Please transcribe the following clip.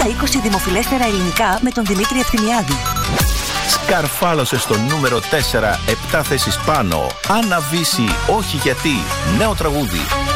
Τα 20 δημοφιλέστερα ελληνικά με τον Δημήτρη Ευθυμιάδη. Σκαρφάλωσε στο νούμερο 4, 7 θέσεις πάνω. Άννα Βύση, όχι γιατί. Νέο τραγούδι.